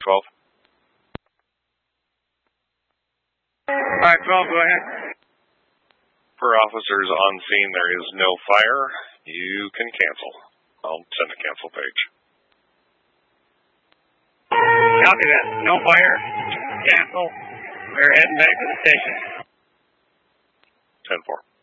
12. Alright, 12, go ahead. Per officers on scene, there is no fire. You can cancel. I'll send a cancel page. Copy that. No fire. Cancel. We're heading back to the station. 10-4.